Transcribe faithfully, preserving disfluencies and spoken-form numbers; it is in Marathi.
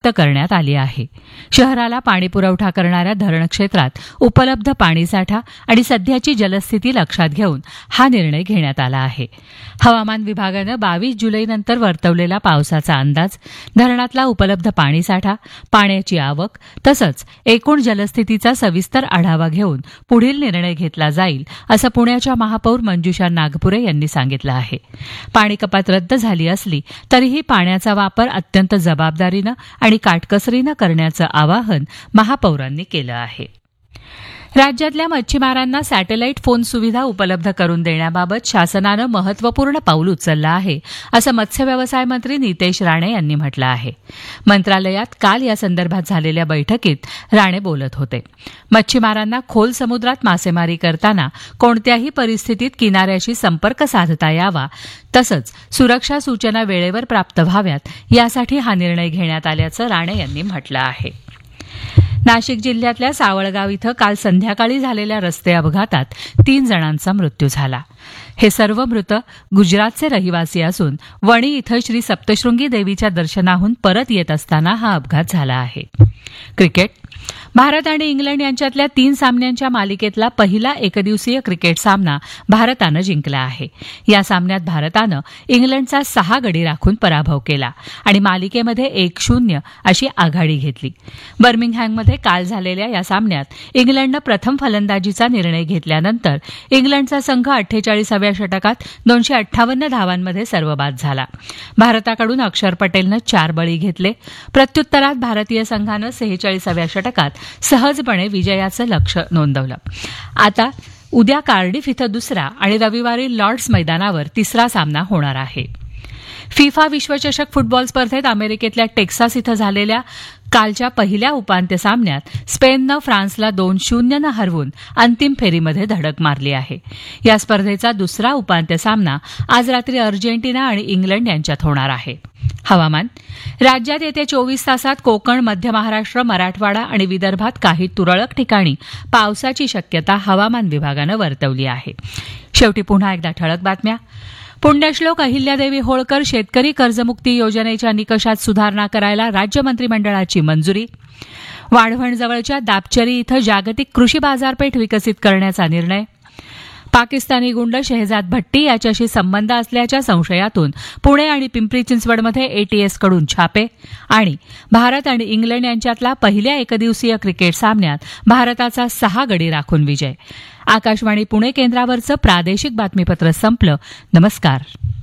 व्यक्त करण्यात आली आहे. शहराला पाणीपुरवठा करणाऱ्या धरण क्षेत्रात उपलब्ध पाणीसाठा आणि सध्याची जलस्थिती लक्षात घेऊन हा निर्णय घेण्यात आला आहे. हवामान विभागानं बावीस जुलैनंतर वर्तवलेला पावसाचा अंदाज, धरणातला उपलब्ध पाणीसाठा, पाण्याची आवक तसंच एकूण जलस्थितीचा सविस्तर आढावा घेऊन पुढील निर्णय घेतला जाईल असं पुण्याच्या महापौर मंजुषा नागपुरे यांनी सांगितलं आहे. पाणी कपात रद्द झाली असली तरीही पाण्याचा वापर अत्यंत जबाबदारीनं आणि काटकसरीनं करण्याचं आवाहन महापौरांनी केलं आहे. राज्यातल्या मच्छीमारांना सॅटेलाईट फोन सुविधा उपलब्ध करून देण्याबाबत शासनानं महत्वपूर्ण पाऊल उचललं आहे असं मत्स्य व्यवसाय मंत्री नितेश राणे यांनी म्हटलं आहे. मंत्रालयात काल या संदर्भात झालेल्या बैठकीत राणे बोलत होते. मच्छीमारांना खोल समुद्रात मासेमारी करताना कोणत्याही परिस्थितीत किनाऱ्याशी संपर्क साधता यावा तसंच सुरक्षा सूचना वेळेवर प्राप्त व्हाव्यात यासाठी हा निर्णय घेण्यात आल्याचं राणे यांनी म्हटलं आहे. नाशिक जिल्ह्यातल्या सावळगाव इथं काल संध्याकाळी झालेल्या रस्ते अपघातात तीन जणांचा मृत्यू झाला. हे सर्व मृत गुजरातचे रहिवासी असून वणी इथं श्री सप्तशृंगी देवीच्या दर्शनाहून परत येत असताना हा अपघात झाला आहे. क्रिकेट. भारत आणि इंग्लंड यांच्यातल्या तीन सामन्यांच्या मालिकेतला पहिला एकदिवसीय क्रिकेट सामना भारतानं जिंकला आहे. या सामन्यात भारतानं इंग्लंडचा सहा गडी राखून पराभव केला आणि मालिकेमध्ये एक शून्य अशी आघाडी घेतली. बर्मिंगहॅममध्ये काल झालेल्या या सामन्यात इंग्लंडनं प्रथम फलंदाजीचा निर्णय घेतल्यानंतर इंग्लंडचा संघ अठ्ठेचाळीसाव्या षटकात दोनशे अठ्ठावन्न धावांमध्ये सर्वबाद झाला. भारताकडून अक्षर पटेलनं चार बळी घेतले. प्रत्युत्तरात भारतीय संघानं सेहेचाळीसाव्या षटकात सहजपणे विजयाचं लक्ष्य नोंदवलं. आता उद्या कार्डिफ इथं दुसरा आणि रविवारी लॉर्ड्स मैदानावर तिसरा सामना होणार आहे. फिफा विश्वचषक फुटबॉल स्पर्धेत अमेरिकेतल्या टेक्सास इथं झालेल्या कालच्या पहिल्या उपांत्य सामन्यात स्पेननं फ्रान्सला दोन शून्यनं हरवून अंतिम फेरीमध्ये धडक मारली आहे. या स्पर्धेचा दुसरा उपांत्य सामना आज रात्री अर्जेंटिना आणि इंग्लंड यांच्यात होणार आहे. हवामान. राज्यात येत्या चोवीस तासात कोकण, मध्य महाराष्ट्र, मराठवाडा आणि विदर्भात काही तुरळक ठिकाणी पावसाची शक्यता हवामान विभागानं वर्तवली आहे. शेवटी पुन्हा एकदा ठळक बातम्या. पुण्यश्लोक अहिल्यादेवी होळकर शेतकरी कर्जमुक्ती योजनेच्या निकषात सुधारणा करायला राज्य मंत्रिमंडळाची मंजुरी. वाढवणजवळच्या दापचरी इथं जागतिक कृषी बाजारपेठ विकसित करण्याचा निर्णय. पाकिस्तानी गुंड शेहजाद भट्टी याच्याशी संबंध असल्याच्या संशयातून पुणे आणि पिंपरी चिंचवडमध्ये एटीएसकडून छापे. आणि भारत आणि इंग्लंड यांच्यातला पहिल्या एकदिवसीय क्रिकेट सामन्यात भारताचा सहा गडी राखून विजय. आकाशवाणी पुणे केंद्रावरचं प्रादेशिक बातमीपत्र संपलं. नमस्कार.